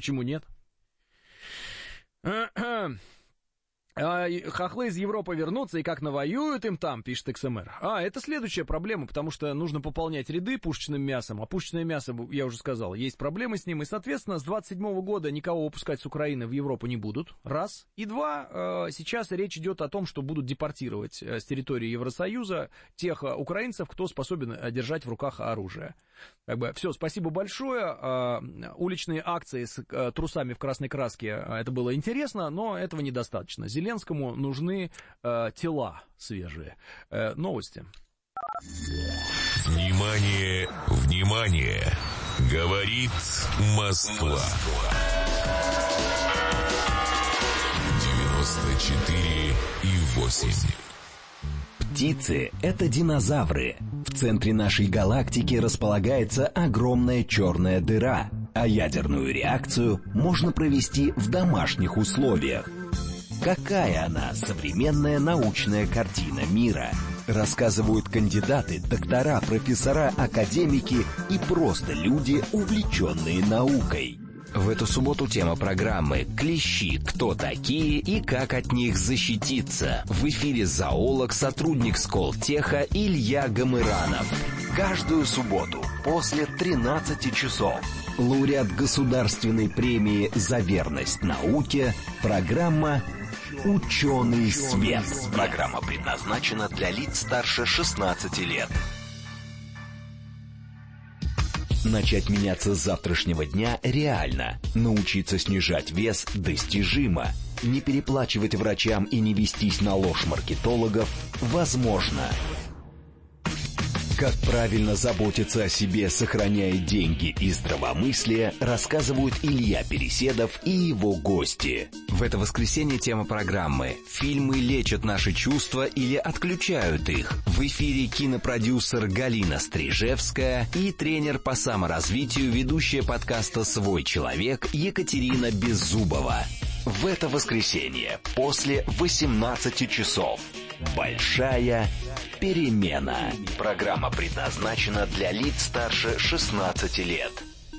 Почему нет? Хохлы из Европы вернутся, и как навоюют им там, пишет XMR. Это следующая проблема, потому что нужно пополнять ряды пушечным мясом, а пушечное мясо, я уже сказал, есть проблемы с ним, и, соответственно, с 27 года никого выпускать с Украины в Европу не будут, раз. И два, сейчас речь идет о том, что будут депортировать с территории Евросоюза тех украинцев, кто способен держать в руках оружие. Все, спасибо большое. Уличные акции с трусами в красной краске, это было интересно, но этого недостаточно. Зеленскому нужны тела свежие. Новости. Внимание, внимание! Говорит Москва. 94,8. Птицы — это динозавры. В центре нашей галактики располагается огромная черная дыра, а ядерную реакцию можно провести в домашних условиях. Какая она, современная научная картина мира? Рассказывают кандидаты, доктора, профессора, академики и просто люди, увлеченные наукой. В эту субботу тема программы «Клещи. Кто такие и как от них защититься?» В эфире зоолог, сотрудник Сколтеха Илья Гамыранов. Каждую субботу после 13 часов. Лауреат Государственной премии «За верность науке». Программа «Ученый свет». Программа предназначена для лиц старше 16 лет. Начать меняться с завтрашнего дня реально. Научиться снижать вес достижимо. Не переплачивать врачам и не вестись на ложь маркетологов возможно. Как правильно заботиться о себе, сохраняя деньги и здравомыслие, рассказывают Илья Переседов и его гости. В это воскресенье тема программы «Фильмы лечат наши чувства или отключают их». В эфире кинопродюсер Галина Стрижевская и тренер по саморазвитию, ведущая подкаста «Свой человек» Екатерина Беззубова. В это воскресенье после 18 часов. Большая перемена. Программа предназначена для лиц старше 16 лет.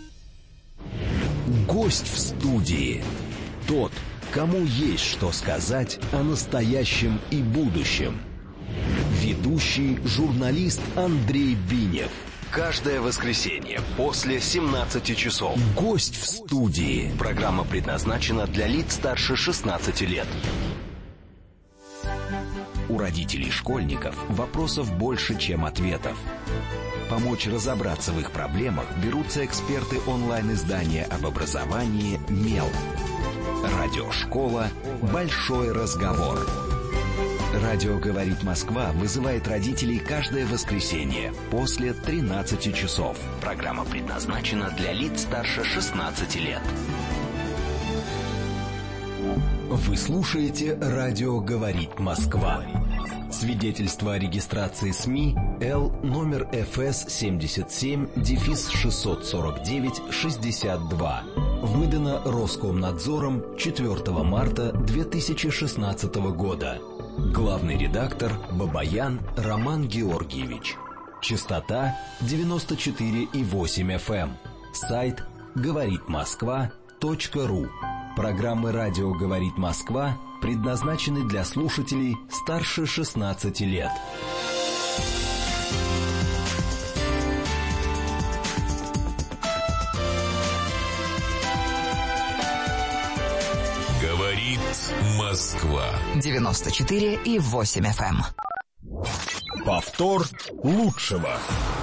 Гость в студии. Тот, кому есть что сказать о настоящем и будущем. Ведущий журналист Андрей Бинев. Каждое воскресенье после 17 часов. Гость в студии. Программа предназначена для лиц старше 16 лет. У родителей школьников вопросов больше, чем ответов. Помочь разобраться в их проблемах берутся эксперты онлайн-издания об образовании «Мел». Радиошкола «Большой разговор». Радио «Говорит Москва» вызывает родителей каждое воскресенье после 13 часов. Программа предназначена для лиц старше 16 лет. Вы слушаете «Радио говорит Москва». Свидетельство о регистрации СМИ Л номер ФС 77-649-62. Выдано Роскомнадзором 4 марта 2016 года. Главный редактор Бабаян Роман Георгиевич. Частота 94,8 FM. Сайт говоритмосква.ру. Программы «Радио говорит Москва» предназначены для слушателей старше 16 лет. Говорит Москва. 94,8 FM. Повтор лучшего.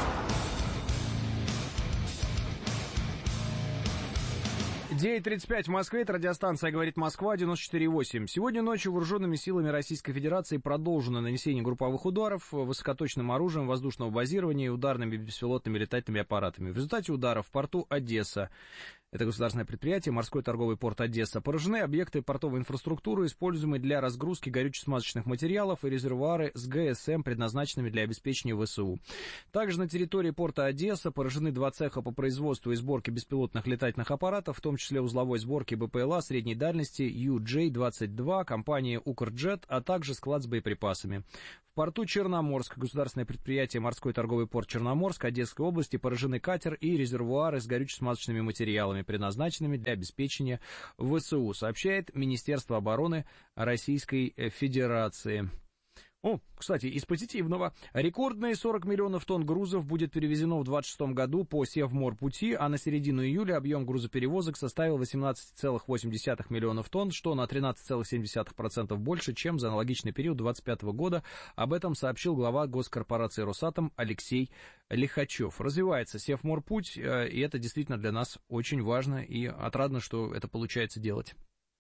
9:35 в Москве, это радиостанция «Говорит Москва», 94,8. Сегодня ночью вооруженными силами Российской Федерации продолжено нанесение групповых ударов высокоточным оружием воздушного базирования и ударными беспилотными летательными аппаратами. В результате ударов в порту Одесса, это государственное предприятие, морской торговый порт Одесса, поражены объекты портовой инфраструктуры, используемые для разгрузки горюче-смазочных материалов, и резервуары с ГСМ, предназначенными для обеспечения ВСУ. Также на территории порта Одесса поражены 2 цеха по производству и сборке беспилотных летательных аппаратов, в том числе узловой сборки БПЛА средней дальности UJ-22 компании «Укрджет», а также склад с боеприпасами. В порту Черноморск, государственное предприятие «Морской торговый порт Черноморск» Одесской области, поражены катер и резервуары с горюче-смазочными материалами, предназначенными для обеспечения ВСУ, сообщает Министерство обороны Российской Федерации. О, кстати, из позитивного. Рекордные 40 миллионов тонн грузов будет перевезено в 2026 году по Севморпути, а на середину июля объем грузоперевозок составил 18,8 миллионов тонн, что на 13,7% больше, чем за аналогичный период 2025 года. Об этом сообщил глава госкорпорации «Росатом» Алексей Лихачев. Развивается Севморпуть, и это действительно для нас очень важно и отрадно, что это получается делать.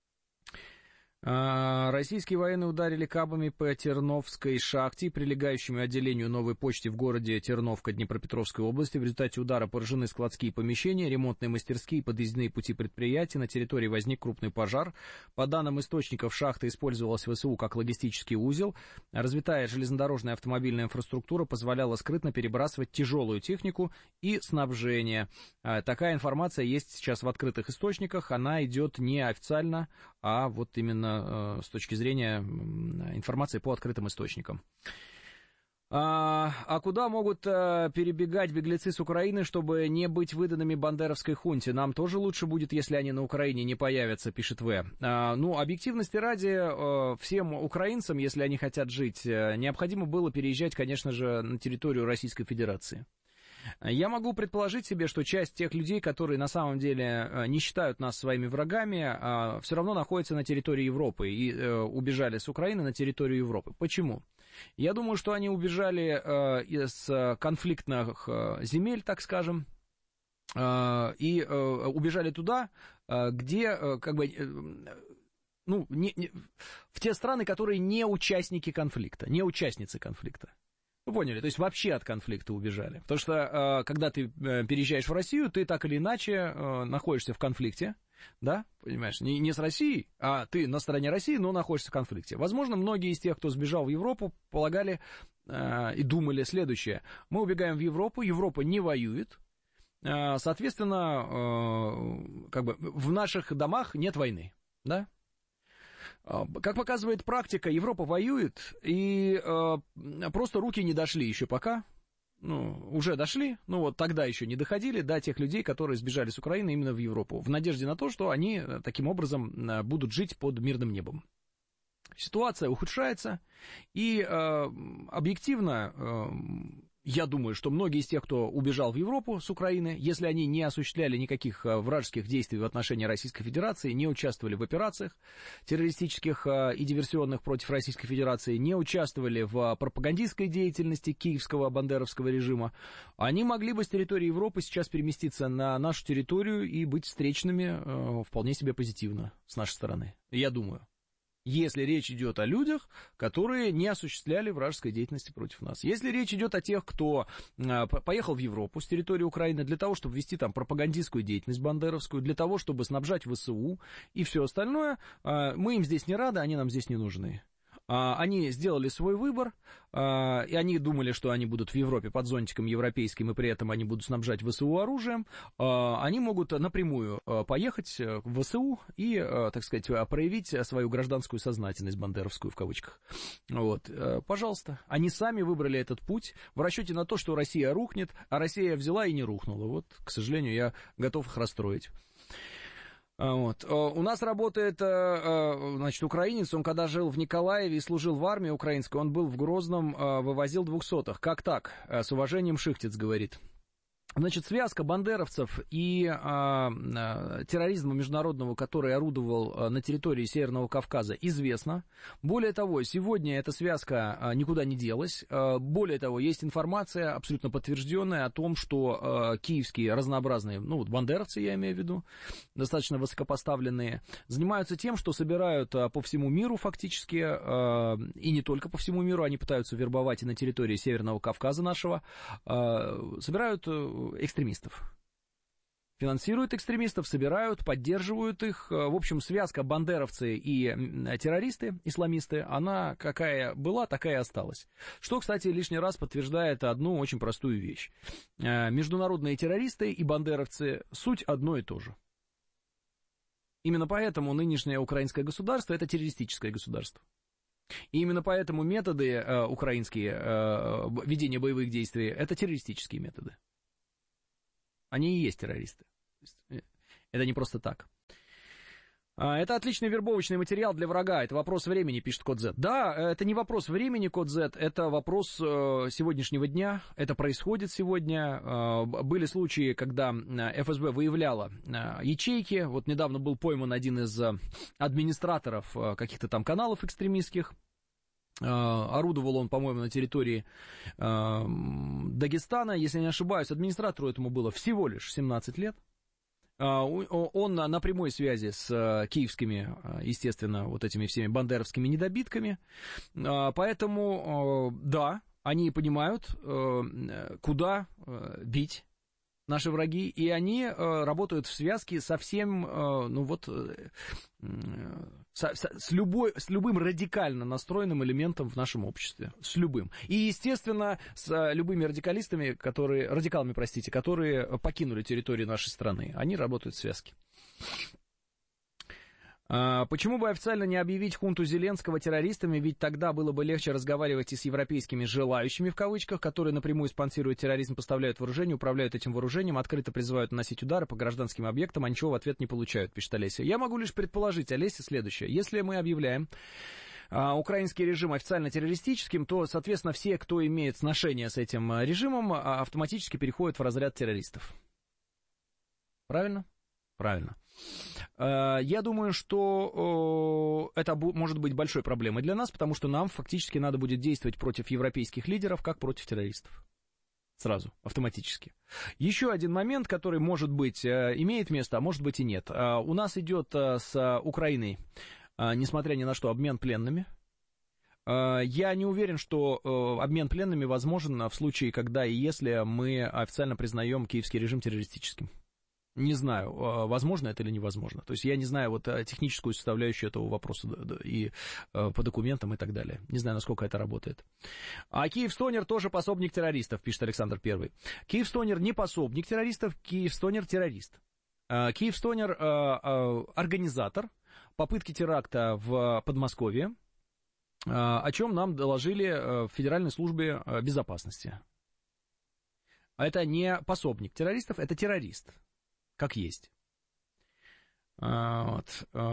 Российские военные ударили кабами по Терновской шахте и прилегающему отделению новой почты в городе Терновка Днепропетровской области. В результате удара поражены складские помещения, ремонтные мастерские и подъездные пути предприятий. На территории возник крупный пожар. По данным источников, шахта использовалась в ВСУ как логистический узел. Развитая железнодорожная автомобильная инфраструктура позволяла скрытно перебрасывать тяжелую технику и снабжение. Такая информация есть сейчас в открытых источниках. Она идет не официально, а вот именно с точки зрения информации по открытым источникам. А куда могут перебегать беглецы с Украины, чтобы не быть выданными бандеровской хунте? Нам тоже лучше будет, если они на Украине не появятся, пишет В. Ну, объективности ради, всем украинцам, если они хотят жить, необходимо было переезжать, конечно же, на территорию Российской Федерации. Я могу предположить себе, что часть тех людей, которые на самом деле не считают нас своими врагами, все равно находятся на территории Европы и убежали с Украины на территорию Европы. Почему? Я думаю, что они убежали из конфликтных земель, так скажем, и убежали туда, где, как бы, ну, в те страны, которые не участники конфликта, не участницы конфликта. Вы поняли, то есть вообще от конфликта убежали. Потому что, когда ты переезжаешь в Россию, ты так или иначе находишься в конфликте, да, понимаешь, не с Россией, а ты на стороне России, но находишься в конфликте. Возможно, многие из тех, кто сбежал в Европу, полагали и думали следующее. Мы убегаем в Европу, Европа не воюет, соответственно, как бы в наших домах нет войны, да? Как показывает практика, Европа воюет, и просто руки не дошли еще пока, ну, уже дошли, но вот тогда еще не доходили до тех людей, которые сбежали с Украины именно в Европу, в надежде на то, что они таким образом будут жить под мирным небом. Ситуация ухудшается, и объективно... Я думаю, что многие из тех, кто убежал в Европу с Украины, если они не осуществляли никаких вражеских действий в отношении Российской Федерации, не участвовали в операциях террористических и диверсионных против Российской Федерации, не участвовали в пропагандистской деятельности киевского бандеровского режима, они могли бы с территории Европы сейчас переместиться на нашу территорию и быть встречными вполне себе позитивно с нашей стороны, я думаю. Если речь идет о людях, которые не осуществляли вражеской деятельности против нас. Если речь идет о тех, кто поехал в Европу с территории Украины для того, чтобы вести там пропагандистскую деятельность бандеровскую, для того, чтобы снабжать ВСУ и все остальное, мы им здесь не рады, они нам здесь не нужны. Они сделали свой выбор, и они думали, что они будут в Европе под зонтиком европейским, и при этом они будут снабжать ВСУ оружием. Они могут напрямую поехать в ВСУ и, так сказать, проявить свою гражданскую сознательность, бандеровскую в кавычках. Вот, пожалуйста. Они сами выбрали этот путь в расчете на то, что Россия рухнет, а Россия взяла и не рухнула. Вот, к сожалению, я готов их расстроить. Вот. У нас работает, значит, украинец, он когда жил в Николаеве и служил в армии украинской, он был в Грозном, вывозил 200-х. Как так? С уважением, Шихтец говорит. Значит, связка бандеровцев и терроризма международного, который орудовал на территории Северного Кавказа, известна. Более того, сегодня эта связка никуда не делась. Более того, есть информация, абсолютно подтвержденная, о том, что киевские разнообразные, ну вот бандеровцы, я имею в виду, достаточно высокопоставленные, занимаются тем, что собирают по всему миру фактически, и не только по всему миру, они пытаются вербовать и на территории Северного Кавказа нашего, собирают экстремистов. Финансируют экстремистов, собирают, поддерживают их. В общем, связка бандеровцы и террористы, исламисты, она какая была, такая и осталась. Что, кстати, лишний раз подтверждает одну очень простую вещь. Международные террористы и бандеровцы — суть одно и то же. Именно поэтому нынешнее украинское государство — это террористическое государство. И именно поэтому методы украинские ведения боевых действий — это террористические методы. Они и есть террористы. Это не просто так. Это отличный вербовочный материал для врага. Это вопрос времени, пишет Код Z. Да, это не вопрос времени, Код Z, это вопрос сегодняшнего дня. Это происходит сегодня. Были случаи, когда ФСБ выявляла ячейки. Вот недавно был пойман один из администраторов каких-то там каналов экстремистских. Орудовал он, по-моему, на территории Дагестана. Если не ошибаюсь, администратору этому было всего лишь 17 лет. Он на прямой связи с киевскими, естественно, вот этими всеми бандеровскими недобитками. Поэтому, да, они понимают, куда бить наши враги, и они работают в связке со всем, с любым радикально настроенным элементом в нашем обществе, с любым. И, естественно, с любыми радикалами, которые покинули территорию нашей страны. Они работают в связке. Почему бы официально не объявить хунту Зеленского террористами, ведь тогда было бы легче разговаривать и с европейскими «желающими», в кавычках, которые напрямую спонсируют терроризм, поставляют вооружение, управляют этим вооружением, открыто призывают наносить удары по гражданским объектам, а ничего в ответ не получают, пишет Олеся. Я могу лишь предположить, Олеся, следующее. Если мы объявляем украинский режим официально террористическим, то, соответственно, все, кто имеет сношение с этим режимом, автоматически переходят в разряд террористов. Правильно? Правильно. Я думаю, что это может быть большой проблемой для нас, потому что нам фактически надо будет действовать против европейских лидеров, как против террористов. Сразу, автоматически. Еще один момент, который, может быть, имеет место, а может быть и нет. У нас идет с Украиной, несмотря ни на что, обмен пленными. Я не уверен, что обмен пленными возможен в случае, когда и если мы официально признаем киевский режим террористическим. Не знаю, возможно это или невозможно. То есть я не знаю вот техническую составляющую этого вопроса и по документам и так далее. Не знаю, насколько это работает. А Киевстонер тоже пособник террористов, пишет Александр I. Киевстонер не пособник террористов, Киевстонер террорист. Киевстонер организатор попытки теракта в Подмосковье, о чем нам доложили в Федеральной службе безопасности. Это не пособник террористов, это террорист. Как есть. Так,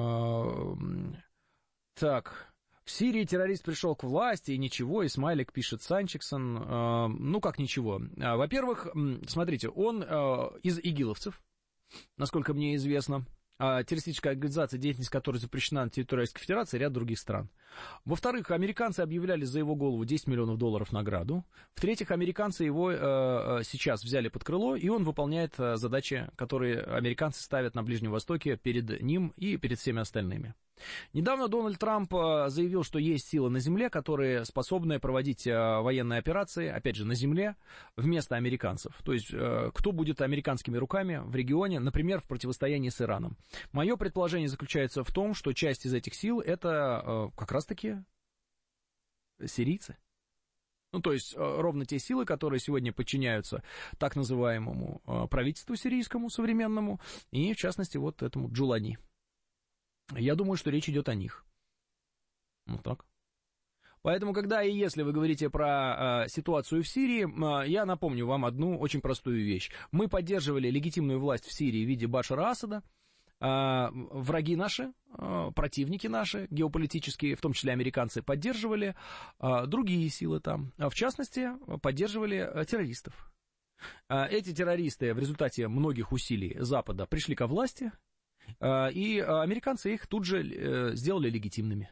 в Сирии террорист пришел к власти, и ничего, и смайлик пишет Санчиксон. Ну, как ничего. Во-первых, смотрите, он из игиловцев, насколько мне известно. Террористическая организация, деятельность которой запрещена на территории Российской Федерации и ряд других стран. Во-вторых, американцы объявляли за его голову $10 миллионов награду. В-третьих, американцы его сейчас взяли под крыло, и он выполняет задачи, которые американцы ставят на Ближнем Востоке перед ним и перед всеми остальными. Недавно Дональд Трамп заявил, что есть силы на земле, которые способны проводить военные операции, опять же, на земле, вместо американцев. То есть, кто будет американскими руками в регионе, например, в противостоянии с Ираном. Мое предположение заключается в том, что часть из этих сил это как раз-таки сирийцы. Ну, то есть, ровно те силы, которые сегодня подчиняются так называемому правительству сирийскому, современному, и, в частности, вот этому Джулани. Я думаю, что речь идет о них. Вот так. Поэтому, когда и если вы говорите про ситуацию в Сирии, я напомню вам одну очень простую вещь. Мы поддерживали легитимную власть в Сирии в виде Башара Асада. Враги наши, противники наши, геополитические, в том числе американцы, поддерживали другие силы там. В частности, поддерживали террористов. Эти террористы в результате многих усилий Запада пришли ко власти, и американцы их тут же сделали легитимными.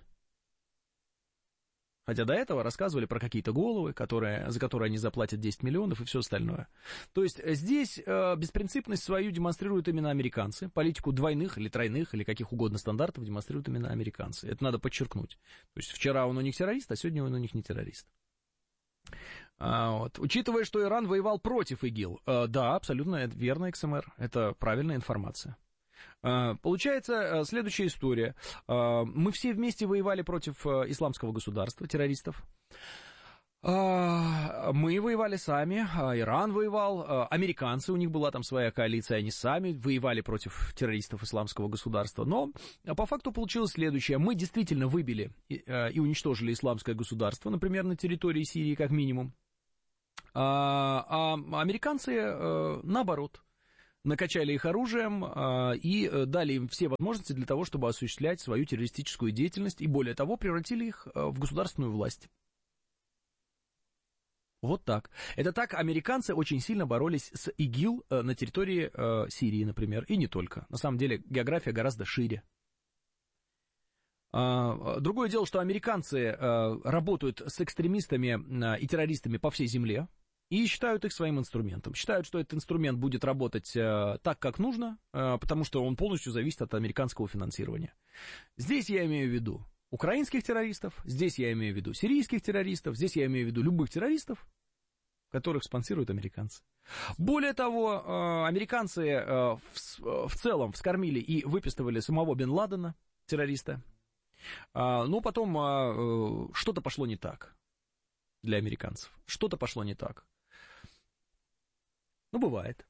Хотя до этого рассказывали про какие-то головы, за которые они заплатят 10 миллионов и все остальное. То есть здесь беспринципность свою демонстрируют именно американцы. Политику двойных или тройных или каких угодно стандартов демонстрируют именно американцы. Это надо подчеркнуть. То есть вчера он у них террорист, а сегодня он у них не террорист. Вот. Учитывая, что Иран воевал против ИГИЛ, да, абсолютно верно, XMR. Это правильная информация. Получается следующая история. Мы все вместе воевали против исламского государства, террористов. Мы воевали сами, Иран воевал, американцы, у них была там своя коалиция, они сами воевали против террористов исламского государства. Но по факту получилось следующее. Мы действительно выбили и уничтожили исламское государство, например, на территории Сирии как минимум. А американцы, наоборот, накачали их оружием и дали им все возможности для того, чтобы осуществлять свою террористическую деятельность, и более того, превратили их в государственную власть. Вот так. Это так американцы очень сильно боролись с ИГИЛ на территории Сирии, например, и не только. На самом деле география гораздо шире. Другое дело, что американцы работают с экстремистами и террористами по всей земле и считают их своим инструментом. Считают, что этот инструмент будет работать так, как нужно, потому что он полностью зависит от американского финансирования. Здесь я имею в виду украинских террористов, здесь я имею в виду сирийских террористов, здесь я имею в виду любых террористов, которых спонсируют американцы. Более того, американцы в целом вскормили и выпистывали самого Бен Ладена, террориста. Но потом что-то пошло не так для американцев. Что-то пошло не так. Ну, бывает.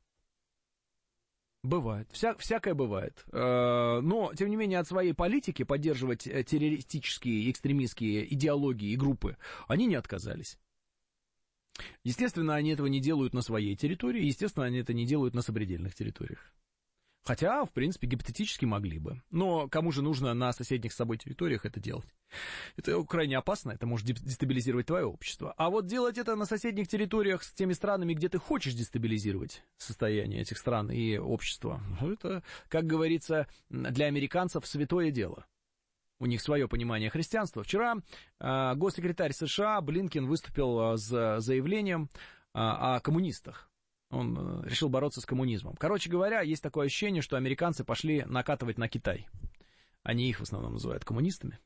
Бывает. Всякое бывает. Но, тем не менее, от своей политики поддерживать террористические, экстремистские идеологии и группы они не отказались. Естественно, они этого не делают на своей территории, естественно, они это не делают на сопредельных территориях. Хотя, в принципе, гипотетически могли бы. Но кому же нужно на соседних с собой территориях это делать? Это крайне опасно, это может дестабилизировать твое общество. А вот делать это на соседних территориях с теми странами, где ты хочешь дестабилизировать состояние этих стран и общества, это, как говорится, для американцев святое дело. У них свое понимание христианства. Вчера госсекретарь США Блинкен выступил с заявлением о коммунистах. Он решил бороться с коммунизмом. Короче говоря, есть такое ощущение, что американцы пошли накатывать на Китай. Они их в основном называют коммунистами.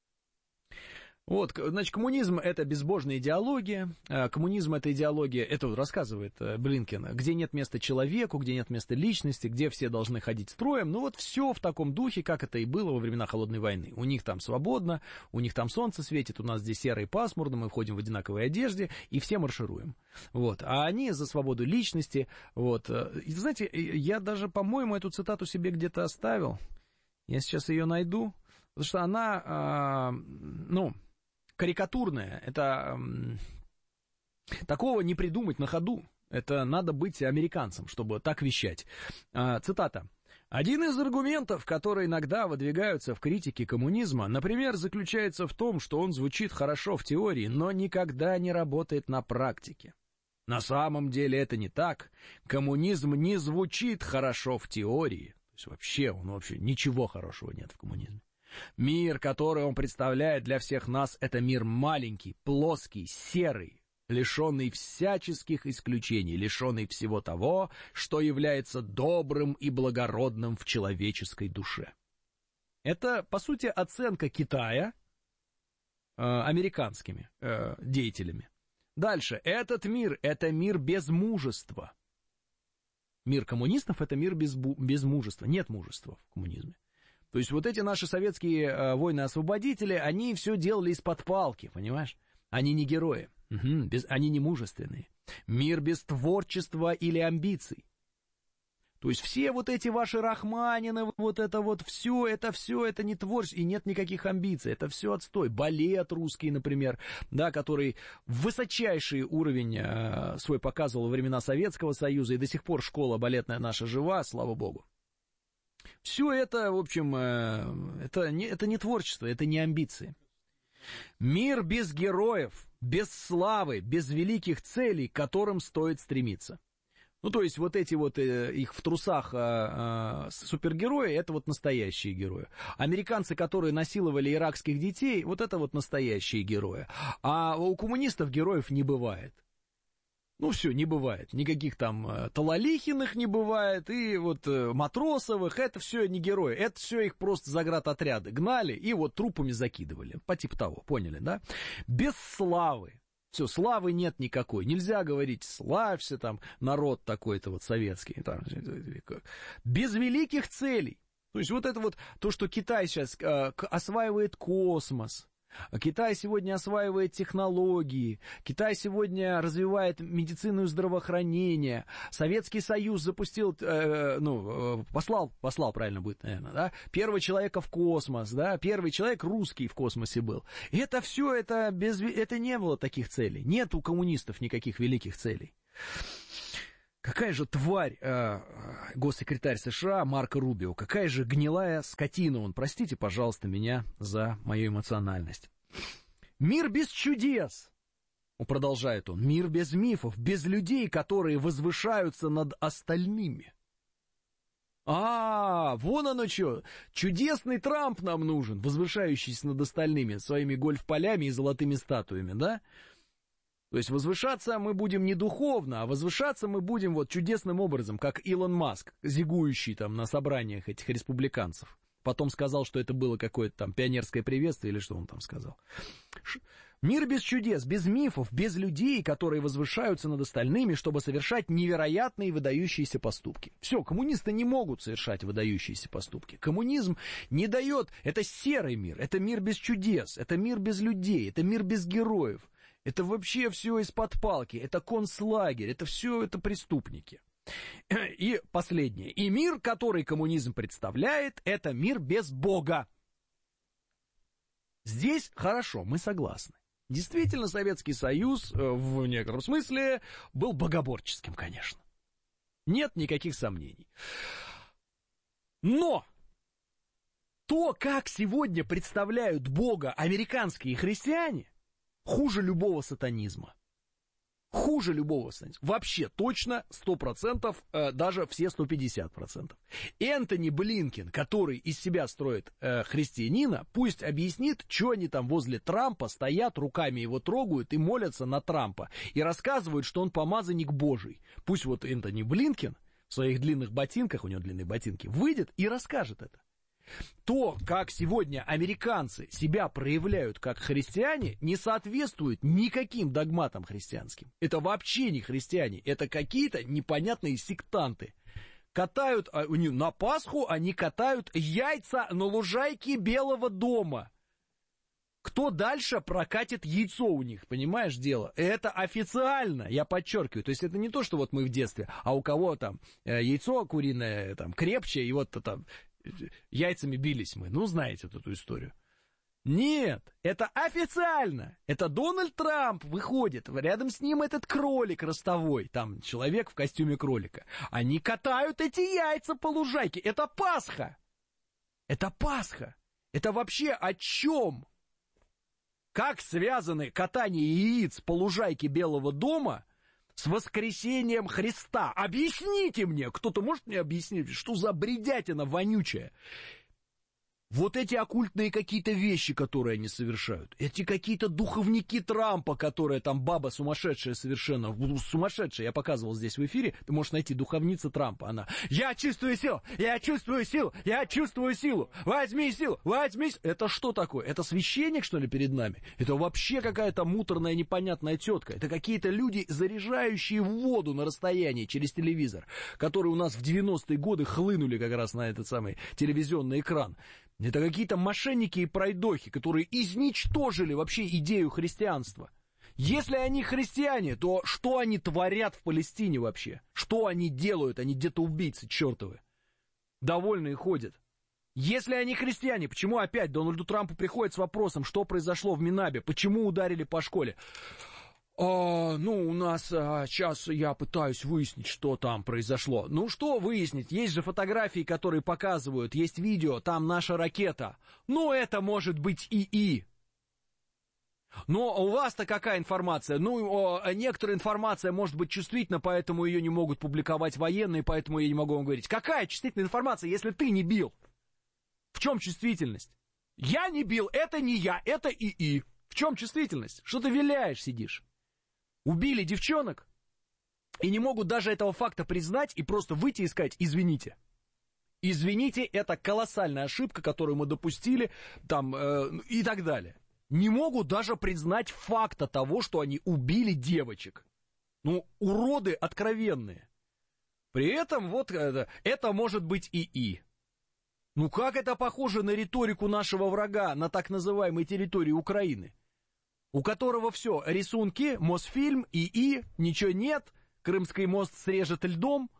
Вот, значит, коммунизм — это безбожная идеология, коммунизм — это идеология, это рассказывает Блинкен, где нет места человеку, где нет места личности, где все должны ходить строем, ну вот все в таком духе, как это и было во времена Холодной войны. У них там свободно, у них там солнце светит, у нас здесь серо и пасмурно, мы ходим в одинаковой одежде, и все маршируем. Вот, а они за свободу личности, вот. И, знаете, я даже, по-моему, эту цитату себе где-то оставил, я сейчас ее найду, потому что она, карикатурная, это такого не придумать на ходу. Это надо быть американцем, чтобы так вещать. Цитата. «Один из аргументов, которые иногда выдвигаются в критике коммунизма, например, заключается в том, что он звучит хорошо в теории, но никогда не работает на практике. На самом деле это не так. Коммунизм не звучит хорошо в теории». То есть вообще ничего хорошего нет в коммунизме. Мир, который он представляет для всех нас, это мир маленький, плоский, серый, лишенный всяческих исключений, лишенный всего того, что является добрым и благородным в человеческой душе. Это, по сути, оценка Китая американскими деятелями. Дальше. Этот мир — это мир без мужества. Мир коммунистов — это мир без мужества. Нет мужества в коммунизме. То есть вот эти наши советские воины-освободители, они все делали из-под палки, понимаешь? Они не герои, они не мужественные. Мир без творчества или амбиций. То есть все вот эти ваши Рахманины, вот это все, это не творчество, и нет никаких амбиций, это все отстой. Балет русский, например, да, который высочайший уровень свой показывал во времена Советского Союза, и до сих пор школа балетная наша жива, слава богу. Все это, в общем, это не творчество, это не амбиции. Мир без героев, без славы, без великих целей, к которым стоит стремиться. Ну, то есть вот эти вот их в трусах супергерои, это вот настоящие герои. Американцы, которые насиловали иракских детей, вот это вот настоящие герои. А у коммунистов героев не бывает. Ну, все, не бывает. Никаких там Талалихиных не бывает, и вот Матросовых, это все не герои. Это все их просто заградотряды гнали и вот трупами закидывали. По типу того, поняли, да? Без славы. Все, славы нет никакой. Нельзя говорить, славься там, народ такой-то вот советский. Там, без великих целей. То есть вот это вот то, что Китай сейчас осваивает космос. Китай сегодня осваивает технологии, Китай сегодня развивает медицину и здравоохранение, Советский Союз запустил, послал, правильно будет, наверное, да, первого человека в космос, да, первый человек русский в космосе был. И это все, это не было таких целей, нет у коммунистов никаких великих целей. Какая же тварь госсекретарь США Марко Рубио, какая же гнилая скотина он. Простите, пожалуйста, меня за мою эмоциональность. Мир без чудес, продолжает он, мир без мифов, без людей, которые возвышаются над остальными. Вон оно что, чудесный Трамп нам нужен, возвышающийся над остальными своими гольф-полями и золотыми статуями, да? То есть возвышаться мы будем не духовно, а возвышаться мы будем вот чудесным образом, как Илон Маск, зигующий там на собраниях этих республиканцев. Потом сказал, что это было какое-то там пионерское приветствие, или что он там сказал. Мир без чудес, без мифов, без людей, которые возвышаются над остальными, чтобы совершать невероятные выдающиеся поступки. Все, коммунисты не могут совершать выдающиеся поступки. Коммунизм не дает, это серый мир, это мир без чудес, это мир без людей, это мир без героев. Это вообще все из-под палки, это концлагерь, это все это преступники. И последнее. И мир, который коммунизм представляет, это мир без Бога. Здесь хорошо, мы согласны. Действительно, Советский Союз в некотором смысле был богоборческим, конечно. Нет никаких сомнений. Но то, как сегодня представляют Бога американские христиане, хуже любого сатанизма. Хуже любого сатанизма. Вообще точно 100%, даже все 150%. Энтони Блинкен, который из себя строит христианина, пусть объяснит, что они там возле Трампа стоят, руками его трогают и молятся на Трампа. И рассказывают, что он помазанник Божий. Пусть вот Энтони Блинкен в своих длинных ботинках, у него длинные ботинки, выйдет и расскажет это. То, как сегодня американцы себя проявляют как христиане, не соответствует никаким догматам христианским. Это вообще не христиане, это какие-то непонятные сектанты. Катают, на Пасху они катают яйца на лужайке Белого дома. Кто дальше прокатит яйцо у них, понимаешь, дело? Это официально, я подчеркиваю. То есть это не то, что вот мы в детстве, а у кого там яйцо куриное там крепче, и вот там яйцами бились мы. Ну, знаете эту историю. Нет, это официально. Это Дональд Трамп выходит, рядом с ним этот кролик ростовой, там человек в костюме кролика. Они катают эти яйца по лужайке. Это Пасха. Это Пасха. Это вообще о чем? Как связаны катание яиц по лужайке Белого дома с воскресением Христа? Объясните мне, кто-то может мне объяснить, что за бредятина вонючая? Вот эти оккультные какие-то вещи, которые они совершают, эти какие-то духовники Трампа, которые там баба сумасшедшая совершенно, сумасшедшая, я показывал здесь в эфире, ты можешь найти духовница Трампа, она, я чувствую силу, я чувствую силу, я чувствую силу, возьми силу, возьми силу. Это что такое? Это священник, что ли, перед нами? Это вообще какая-то муторная, непонятная тетка, это какие-то люди, заряжающие воду на расстоянии через телевизор, которые у нас в 90-е годы хлынули как раз на этот самый телевизионный экран. Это какие-то мошенники и пройдохи, которые изничтожили вообще идею христианства. Если они христиане, то что они творят в Палестине вообще? Что они делают? Они где-то убийцы чертовы. Довольные ходят. Если они христиане, почему опять Дональду Трампу приходит с вопросом, что произошло в Минабе? Почему ударили по школе? У нас сейчас я пытаюсь выяснить, что там произошло. Ну, что выяснить? Есть же фотографии, которые показывают, есть видео, там наша ракета. Ну, это может быть ИИ. Но у вас-то какая информация? Некоторая информация может быть чувствительна, поэтому ее не могут публиковать военные, поэтому я не могу вам говорить. Какая чувствительная информация, если ты не бил? В чем чувствительность? Я не бил, это не я, это ИИ. В чем чувствительность? Что ты виляешь, сидишь? Убили девчонок и не могут даже этого факта признать и просто выйти и сказать «извините». Извините, это колоссальная ошибка, которую мы допустили, там, и так далее. Не могут даже признать факта того, что они убили девочек. Ну, уроды откровенные. При этом вот это может быть ИИ. Ну как это похоже на риторику нашего врага на так называемой территории Украины? У которого все, рисунки, Мосфильм, ИИ, ничего нет, Крымский мост срежет льдом.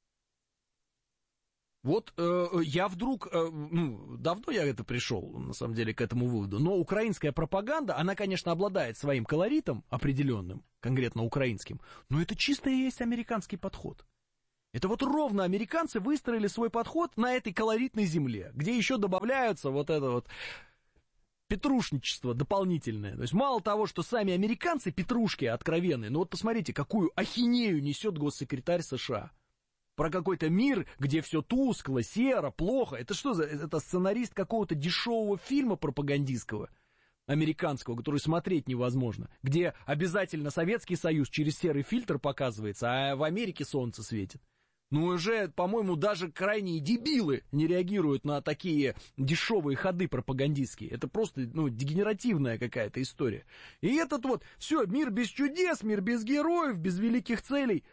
Вот я вдруг, давно я это пришел, на самом деле, к этому выводу, но украинская пропаганда, она, конечно, обладает своим колоритом определенным, конкретно украинским, но это чисто и есть американский подход. Это вот ровно американцы выстроили свой подход на этой колоритной земле, где еще добавляются вот это вот петрушничество дополнительное. То есть мало того, что сами американцы петрушки откровенные, но вот посмотрите, какую ахинею несет госсекретарь США. Про какой-то мир, где все тускло, серо, плохо. Это что за... Это сценарист какого-то дешевого фильма пропагандистского, американского, который смотреть невозможно, где обязательно Советский Союз через серый фильтр показывается, а в Америке солнце светит. Ну, уже, по-моему, даже крайние дебилы не реагируют на такие дешевые ходы пропагандистские. Это просто, дегенеративная какая-то история. И этот вот, все, мир без чудес, мир без героев, без великих целей.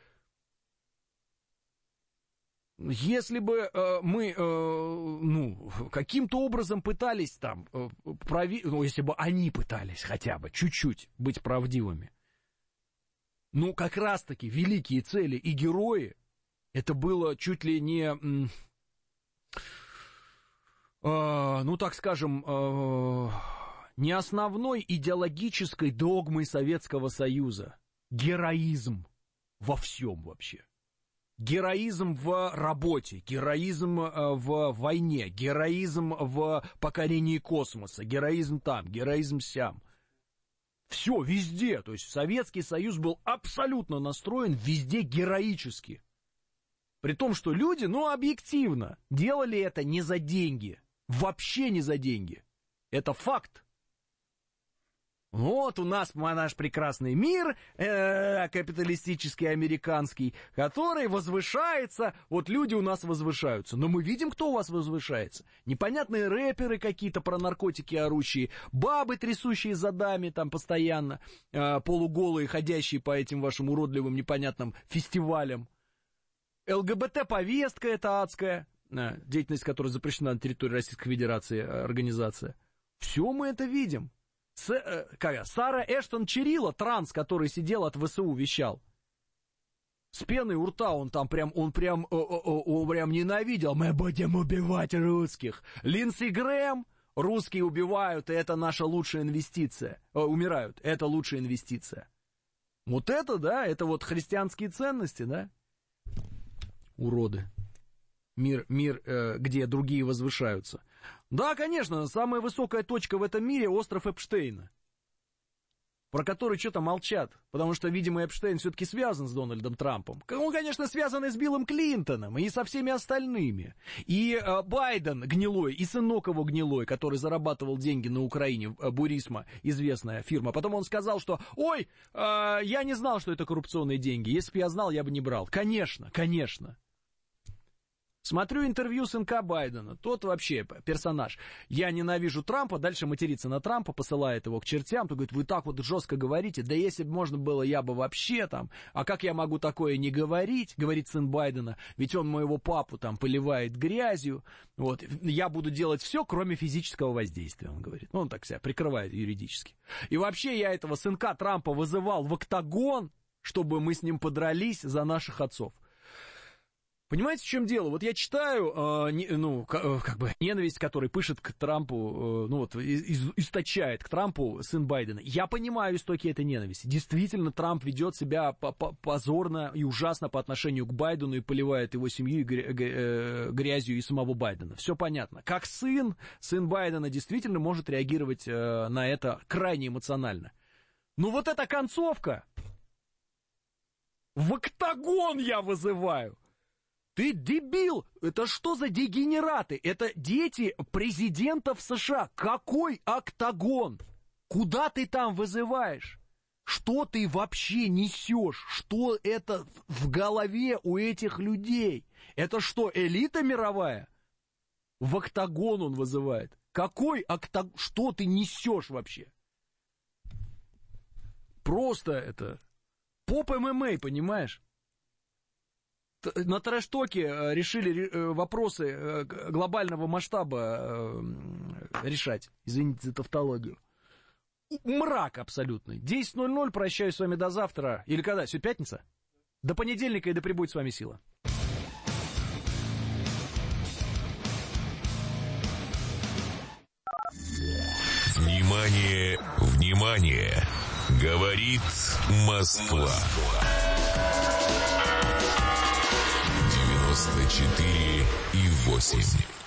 Если бы мы, каким-то образом пытались там, если бы они пытались хотя бы чуть-чуть быть правдивыми, как раз-таки великие цели и герои, это было чуть ли не, так скажем, не основной идеологической догмой Советского Союза. Героизм во всем вообще. Героизм в работе, героизм в войне, героизм в покорении космоса, героизм там, героизм сям. Все, везде. То есть Советский Союз был абсолютно настроен везде героически. При том, что люди, объективно, делали это не за деньги. Вообще не за деньги. Это факт. Вот у нас наш прекрасный мир, капиталистический, американский, который возвышается, вот люди у нас возвышаются. Но мы видим, кто у вас возвышается. Непонятные рэперы какие-то про наркотики орущие, бабы, трясущие задами там постоянно, полуголые, ходящие по этим вашим уродливым непонятным фестивалям. ЛГБТ-повестка эта адская, деятельность которой запрещена на территории Российской Федерации, организация. Все мы это видим. Сара Эштон Черилла, транс, который сидел от ВСУ, вещал. С пеной у рта он прям ненавидел. Мы будем убивать русских. Линдси Грэм, русские убивают, и это наша лучшая инвестиция. Умирают, это лучшая инвестиция. Вот это, да, это вот христианские ценности, да? Уроды. Мир, где другие возвышаются. Да, конечно, самая высокая точка в этом мире — остров Эпштейна, про который что-то молчат, потому что, видимо, Эпштейн все-таки связан с Дональдом Трампом. Он, конечно, связан и с Биллом Клинтоном, и со всеми остальными. И Байден гнилой, и сынок его гнилой, который зарабатывал деньги на Украине, Бурисма, известная фирма. Потом он сказал, что, я не знал, что это коррупционные деньги. Если бы я знал, я бы не брал. Конечно, конечно. Смотрю интервью сынка Байдена, тот вообще персонаж. Я ненавижу Трампа, дальше матерится на Трампа, посылает его к чертям, то говорит, вы так вот жестко говорите, да если бы можно было, я бы вообще там, а как я могу такое не говорить, говорит сын Байдена, ведь он моего папу там поливает грязью, вот, я буду делать все, кроме физического воздействия, он говорит. Он так себя прикрывает юридически. И вообще я этого сынка Трампа вызывал в октагон, чтобы мы с ним подрались за наших отцов. Понимаете, в чем дело? Вот я читаю, ненависть, которую пышет к Трампу, источает к Трампу сын Байдена. Я понимаю истоки этой ненависти. Действительно, Трамп ведет себя позорно и ужасно по отношению к Байдену и поливает его семью грязью и самого Байдена. Все понятно. Как сын Байдена действительно может реагировать на это крайне эмоционально. Но вот эта концовка, в октагон я вызываю. Ты дебил! Это что за дегенераты? Это дети президентов США. Какой октагон? Куда ты там вызываешь? Что ты вообще несешь? Что это в голове у этих людей? Это что, элита мировая? В октагон он вызывает. Какой октагон? Что ты несешь вообще? Просто это... Поп ММА, понимаешь? на трэш-токе решили вопросы глобального масштаба решать. Извините за тавтологию. Мрак абсолютный. 10:00, прощаюсь с вами до завтра. Или когда? Сегодня пятница? До понедельника, и да пребудет с вами сила. Внимание, внимание! Говорит Москва. 94,8.